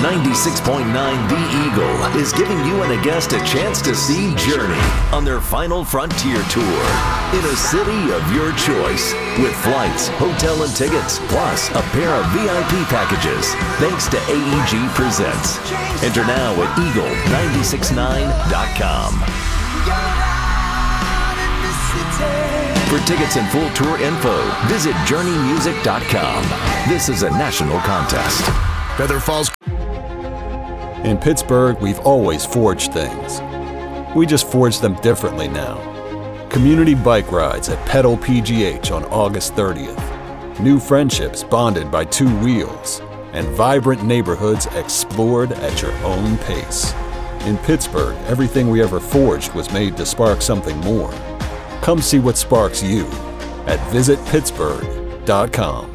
96.9 The Eagle is giving you and a guest a chance to see Journey on their Final Frontier tour in a city of your choice with flights, hotel and tickets, plus a pair of VIP packages thanks to AEG Presents. Enter now at eagle969.com. For tickets and full tour info, visit journeymusic.com. This is a national contest. Feather Falls. In Pittsburgh, we've always forged things. We just forge them differently now. Community bike rides at Pedal PGH on August 30th. New friendships bonded by two wheels. And vibrant neighborhoods explored at your own pace. In Pittsburgh, everything we ever forged was made to spark something more. Come see what sparks you at visitpittsburgh.com.